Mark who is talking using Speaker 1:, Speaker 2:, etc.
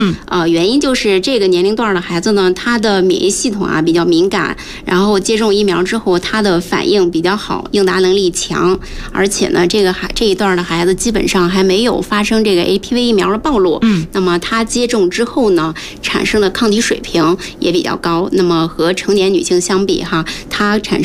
Speaker 1: 原因就是这个年龄段的孩子呢，他的免疫系统啊比较敏感，然后接种疫苗之后，他的反应比较好，应答能力强，而且呢，这一段的孩子基本上还没有发生这个 APV 疫苗的暴露，那么他接种之后呢，产生的抗体水平也比较高，那么和成年女性相比哈，他产